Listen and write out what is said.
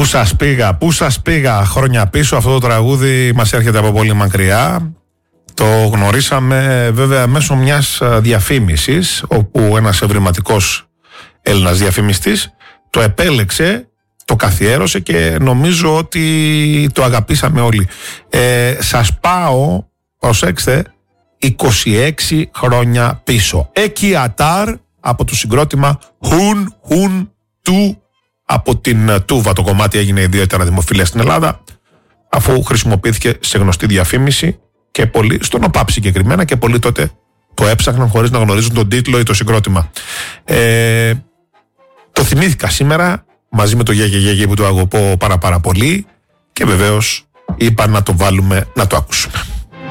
Πού σας πήγα χρόνια πίσω. Αυτό το τραγούδι μας έρχεται από πολύ μακριά. Το γνωρίσαμε βέβαια μέσω μιας διαφήμισης, όπου ένας ευρηματικός Έλληνας διαφημιστής το επέλεξε, το καθιέρωσε και νομίζω ότι το αγαπήσαμε όλοι. Σας πάω, προσέξτε, 26 χρόνια πίσω. Εκεί Ατάρ από το συγκρότημα Hun Του. Από την Τούβα το κομμάτι έγινε ιδιαίτερα δημοφιλές στην Ελλάδα, αφού χρησιμοποιήθηκε σε γνωστή διαφήμιση και πολλοί, στον ΟΠΑΠ συγκεκριμένα, και πολλοί τότε το έψαχναν χωρίς να γνωρίζουν τον τίτλο ή το συγκρότημα. Το θυμήθηκα σήμερα μαζί με το Γέγε που το αγαπώ πάρα πολύ και βεβαίως είπα να το βάλουμε να το ακούσουμε.